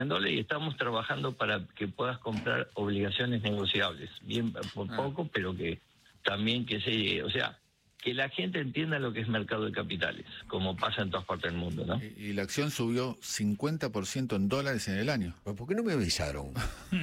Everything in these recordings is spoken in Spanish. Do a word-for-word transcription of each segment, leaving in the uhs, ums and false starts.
y estamos trabajando para que puedas comprar obligaciones negociables, bien por poco, pero que también que se, o sea, que la gente entienda lo que es mercado de capitales, como pasa en todas partes del mundo, ¿no? Y, y la acción subió cincuenta por ciento en dólares en el año. ¿Por qué no me avisaron?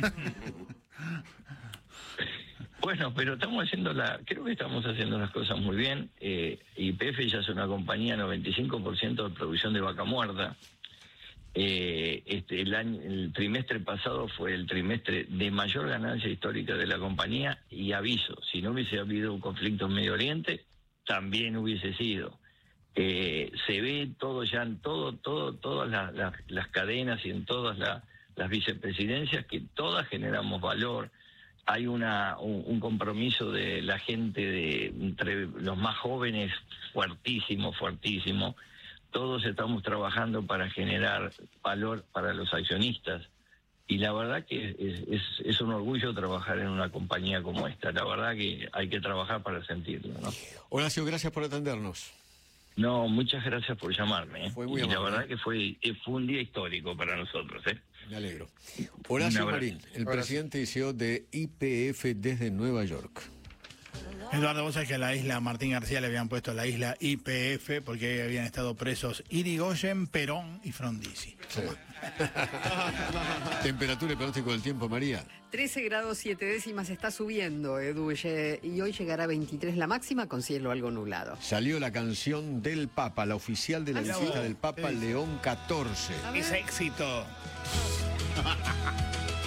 Bueno, pero estamos haciendo la, creo que estamos haciendo las cosas muy bien. Eh, Y P F ya es una compañía noventa y cinco por ciento de producción de vaca muerta. Eh, este, el, año, el trimestre pasado fue el trimestre de mayor ganancia histórica de la compañía, y aviso, si no hubiese habido un conflicto en Medio Oriente, también hubiese sido. Eh, se ve todo ya en todo, todo, todas las, las, las cadenas y en todas la, las vicepresidencias, que todas generamos valor. Hay una un, un compromiso de la gente, de entre los más jóvenes, fuertísimo, fuertísimo. Todos estamos trabajando para generar valor para los accionistas, y la verdad que es, es, es un orgullo trabajar en una compañía como esta. La verdad que hay que trabajar para sentirlo, ¿no? Horacio, gracias por atendernos. No, muchas gracias por llamarme, ¿eh? Fue muy Y la amable. verdad que fue, fue un día histórico para nosotros, ¿eh? Me alegro. Horacio Un abrazo. Marín, el Horacio. presidente y C E O de Y P F desde Nueva York. Eduardo, vos sabés que a la isla Martín García le habían puesto la isla Y P F porque ahí habían estado presos Irigoyen, Perón y Frondizi. Sí. Temperatura y pronóstico del tiempo, María. trece grados siete décimas está subiendo, Edu, y hoy llegará a veintitrés la máxima con cielo algo nublado. Salió la canción del Papa, la oficial de la Ah, visita no. del Papa Sí. León catorce. ¡Es éxito!